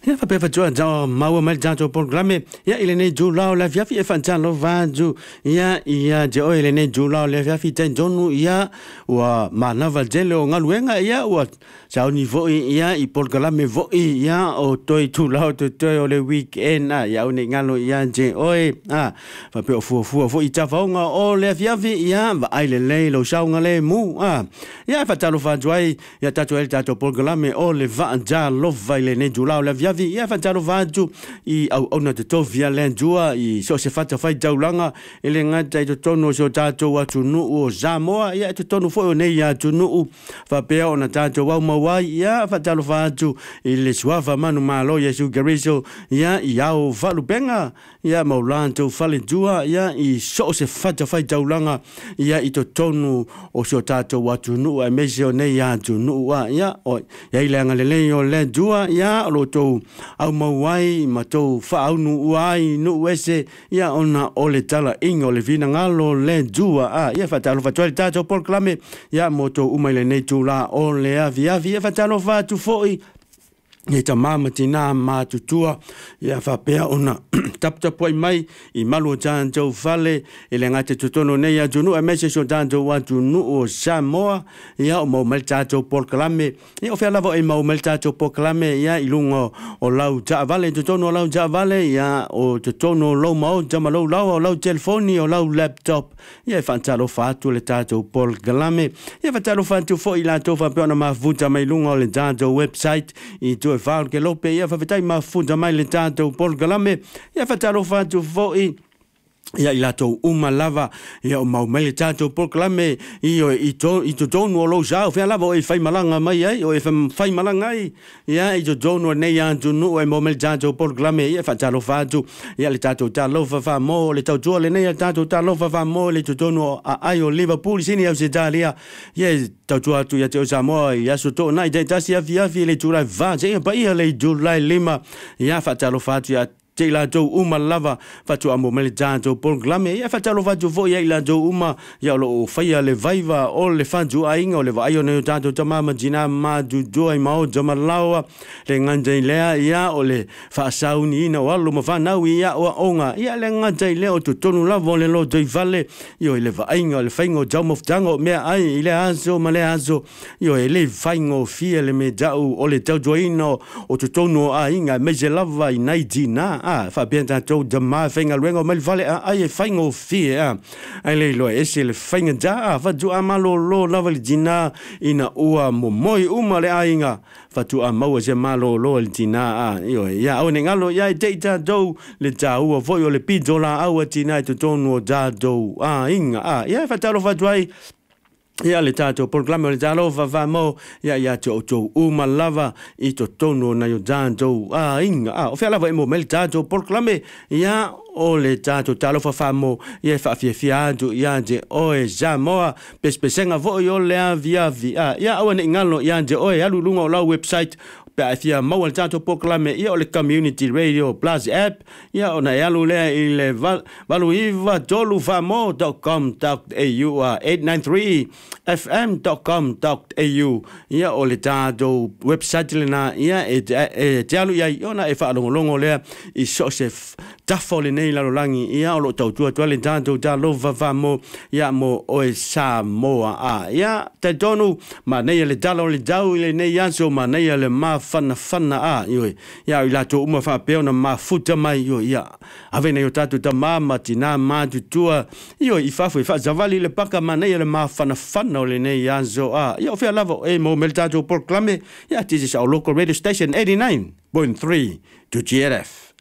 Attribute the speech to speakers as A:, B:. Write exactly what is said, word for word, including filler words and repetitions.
A: Ya fa pe fa joa ja mau mal ja jo programe ya ile ne ju lao la via fi fa ja lo va ju ya ya je o ile ne ju lao la via fi ten jonu ya wa ma na va je lo ngaluenga ya wa sa ni vo ya i programe vo ya o toi tu lao to toi o le weekend a ya ni ngalo ya je oi a fa pe fu fu fu i ta fa nga o le via fi ya va ile le lo sa nga le mu a ya fa ta lo fa joai ya ta to el ta to programe o le va ja lo va ile ne ju lao la via vi ia fa taro vaju i au ona te tovia lenjua i so se fata fai jaulanga ele ngata i to tono so tato atu nu o Samoa ia to tono fo nei ia tu nu fa pe ona tato wa mawai ia fa taro vaju i le suava manu malo Yesu Gariso ia i au valu benga ia maulanto fale jua ia i so se fata fai jaulanga ia i to tono o so tato atu nu a mesio nei ia tu nu wa ia o ia ile ngale le o lenjua ia lo to au mawai matou fa au nu uai nu wese ia ona ole tala ingo le vina ngalo le jua a ia fa talo fa tole tato proclame ia moto umaile nei tula ole avia via fa talo fa tu foi ia ta mama tina ma tutua ia fa pea ona tap tap poi mai i malu jan jo vale ile ngate tutono nei a junu a mese so dan jo wa junu o Samoa ia o mo melta jo proclame ia o fa lavo e mo melta jo proclame ia i lungo o lau ja vale tutono lau ja vale ia o tutono lo mo ja malo lau o lau telefoni o lau laptop ia fa talo fa tu le tato proclame ia fa talo fa tu foi la to fa pe ona ma vuta mai lungo le jan jo website i e fal ke lope ia fa vetai ma funda mai le tato polgalame ia fa taro fa tu foi ia ilato uma lava ia o mau mele tato proclame io i to i to dono lo ja o fa lava o fai malanga mai ai o e fai malanga ai ia i to dono nei antu no e mau mele tato proclame ia fa talo fa tu ia le tato talo fa fa mo le tato le nei tato talo fa fa mo le to dono ai o Liverpool sini au se dalia ia tato atu ia te o Samoa ia so to nai de tasia via via le July va ia ba ia le July lima ia fa talo fa tu te la jo uma lava fatu amo mele janjo proclame ia fatalo fatu vo ia la jo uma ia lo faia le vaiva o le fanju ainga o le vai o ne janjo tama jina ma ju jo ai mau jama lawa le nganje le ia o le fa sauni ina o lo ma fa na ia o onga ia le nganje le o tu tonu lava le lo jo vale io le vai ainga le faingo jamo ftango me ai ile azo male azo io le faingo fie le me jau o le tau joino o tu tonu ainga me je lava inai jina ah fa bien tanto de ma finga luengo mal vale ai faingo fie ah ai le lo ese le fainga ja fa ju amalo lo lava jina ina ua mo moi uma le ainga fa tu amau se malo lo le jina ah io ya o ngalo ya data do le ja ua foi o le pizola au jina to tono ja do ah inga ah ya fa talo fa tuai ia le tato proclame le jalo va va mo ia ia to to uma lava i to tono na yo janjo ah inga ah o fa lava mo mel tato proclame ia o le tato talo fa famo ia fa fia fia do ia je o e Samoa pespesenga vo yo le via via ia o ne ngalo ia je o e alu lunga la website pe afia mau le tato proclame ia o le community radio plus app ia ona alu le ile valu iva tolu famo dot com dot a u eight nine three f m dot com dot a u ia o le tato website le na ia e te alu ia ona e fa longo longo le i so se tafo le nei la langi ia o lo tau tua tua le tato talo famo ia mo o e Samoa a ia te tonu ma nei le talo le jau le nei anso ma nei le ma fana fana a io ia ila to uma fa pe ona ma futa mai io ia avena io tato ta mama tina ma tu tua io i fa fa zavali le paka ma nei le ma fana fana o le nei anso a io fa lavo e mo mel tato proclame ia tisi sa local radio station eighty-nine point three to G R F